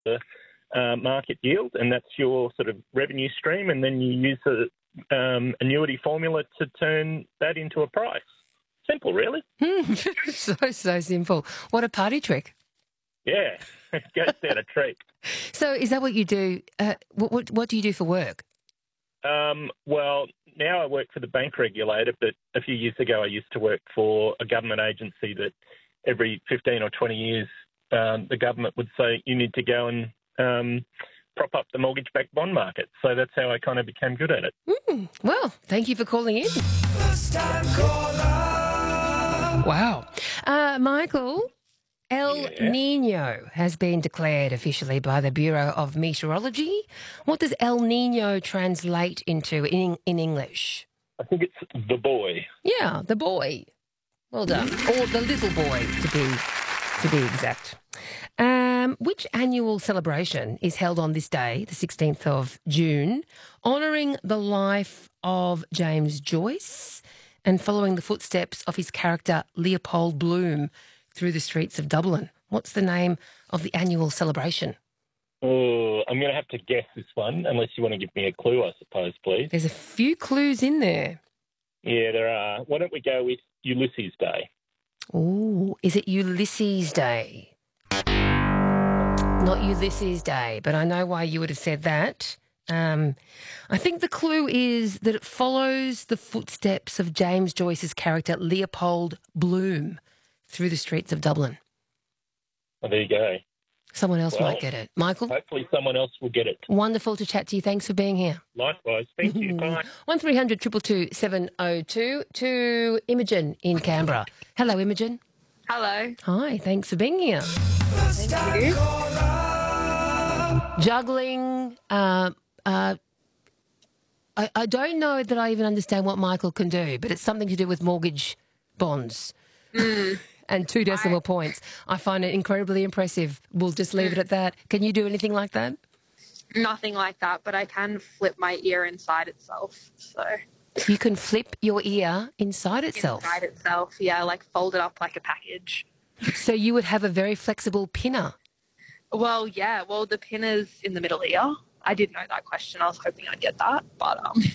the market yield, and that's your sort of revenue stream, and then you use the annuity formula to turn that into a price. Simple, really. So simple. What a party trick. Yeah, it goes down a treat. So is that what you do? What do you do for work? Well, now I work for the bank regulator, but a few years ago I used to work for a government agency that every 15 or 20 years the government would say you need to go and prop up the mortgage-backed bond market. So that's how I kind of became good at it. Well, thank you for calling in. Wow. Michael, El Nino has been declared officially by the Bureau of Meteorology. What does El Nino translate into in English? I think it's the boy. Yeah, the boy. Well done. Or the little boy, to be exact. Which annual celebration is held on this day, the 16th of June, honouring the life of James Joyce and following the footsteps of his character Leopold Bloom through the streets of Dublin? What's the name of the annual celebration? Oh, I'm going to have to guess this one, unless you want to give me a clue, I suppose, please. There's a few clues in there. Yeah, there are. Why don't we go with Ulysses Day? Oh, is it Ulysses Day? Not Ulysses Day, but I know why you would have said that. I think the clue is that it follows the footsteps of James Joyce's character Leopold Bloom through the streets of Dublin. Well, there you go. Someone else might get it. Michael? Hopefully someone else will get it. Wonderful to chat to you. Thanks for being here. Likewise. Thank you. Bye. 1300 222 702 to Imogen in Canberra. Hello, Imogen. Hello. Hi, thanks for being here. Thank you. Juggling. I don't know that I even understand what Michael can do, but it's something to do with mortgage bonds. And 2 decimal points. I find it incredibly impressive. We'll just leave it at that. Can you do anything like that? Nothing like that, but I can flip my ear inside itself. So You can flip your ear inside itself? Inside itself, yeah, like fold it up like a package. So you would have a very flexible pinner? Well, yeah, well, the pinner's in the middle ear. I did know that question. I was hoping I'd get that, but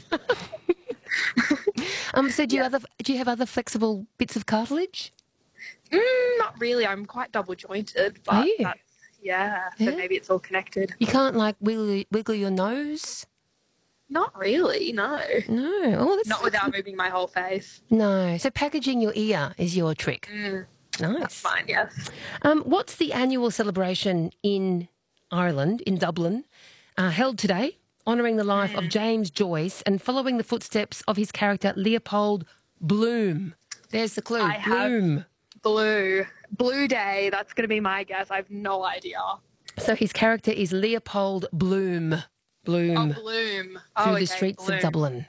So do you have other flexible bits of cartilage? Not really. I'm quite double jointed, but Are you? So maybe it's all connected. You can't like wiggle your nose? Not really, no. No. Oh, Not without moving my whole face. No. So packaging your ear is your trick. Nice. That's fine, yes. What's the annual celebration in Ireland, in Dublin, held today, honouring the life of James Joyce and following the footsteps of his character Leopold Bloom? There's the clue. Bloom. Blue Day. That's going to be my guess. I have no idea. So his character is Leopold Bloom. Bloom. Oh, Bloom. Through the streets of Dublin.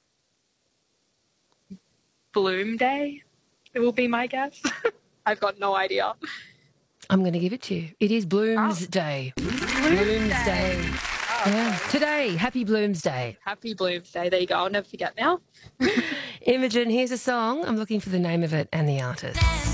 Bloom Day? It will be my guess. I've got no idea. I'm going to give it to you. It is Bloom's Day. Bloom's Day. Oh, yeah. Today, happy Bloom's Day. Happy Bloom's Day. There you go. I'll never forget now. Imogen, here's a song. I'm looking for the name of it and the artist.